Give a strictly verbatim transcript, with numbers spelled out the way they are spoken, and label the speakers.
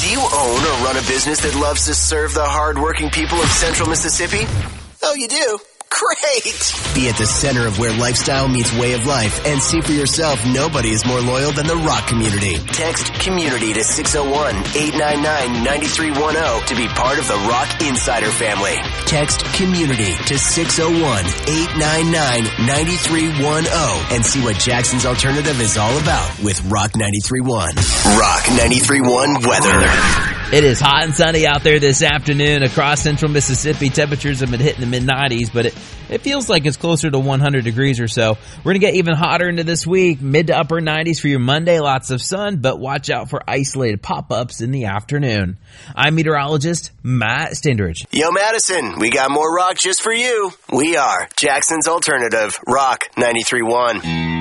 Speaker 1: Do you own or run a business that loves to serve the hard-working people of Central Mississippi? Oh, you do? Great! Be at the center of where lifestyle meets way of life and see for yourself nobody is more loyal than the Rock community. Text COMMUNITY to six oh one, eight nine nine, nine three one oh to be part of the Rock Insider family. Text COMMUNITY to six oh one, eight nine nine, nine three one oh and see what Jackson's Alternative is all about with Rock ninety-three point one. Rock ninety-three point one weather.
Speaker 2: It is hot and sunny out there this afternoon across central Mississippi. Temperatures have been hitting the mid nineties, but it, it feels like it's closer to one hundred degrees or so. We're going to get even hotter into this week, mid to upper nineties for your Monday. Lots of sun, but watch out for isolated pop-ups in the afternoon. I'm meteorologist Matt Standridge.
Speaker 1: Yo, Madison, we got more rock just for you. We are Jackson's Alternative, Rock ninety-three point one.